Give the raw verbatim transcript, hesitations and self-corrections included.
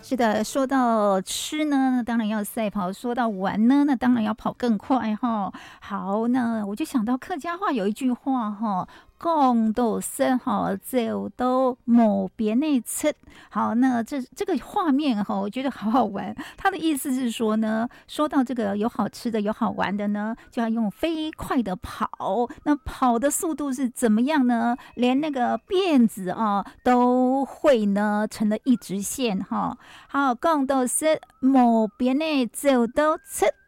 是的，说到吃呢，那当然要赛跑；说到玩呢，那当然要跑更快哈。好，那我就想到客家话有一句话哈，讲到生哈，走到某边内吃。好，那这这个画面哈，我觉得好好玩。它的意思是说呢，说到这个有好吃的、有好玩的呢，就要用飞快的跑。那跑的速度是怎么样呢？连那个辫子啊都会呢成了一直线哈。好，讲到是某边内走到出，